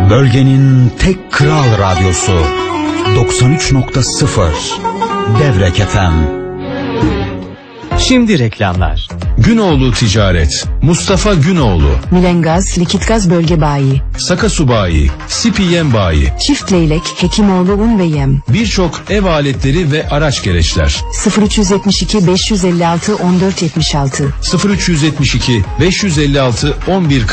Bölgenin tek kral radyosu 93.0 Devrek FM. Şimdi reklamlar. Günoğlu Ticaret, Mustafa Günoğlu, Milengaz, Likitgaz Bölge Bayi, Sakasu Bayi, Sipi Yem Bayi, Çift Leylek, Hekimoğlu Un ve Yem. birçok ev aletleri ve araç gereçler. 0372 556 1476 0372 556 11